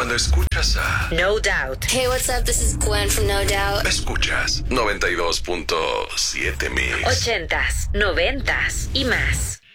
cuando escuchas a No Doubt. Hey, what's up? This is Gwen from No Doubt. Escuchas 92.7 Mix. 80s, 90s y más.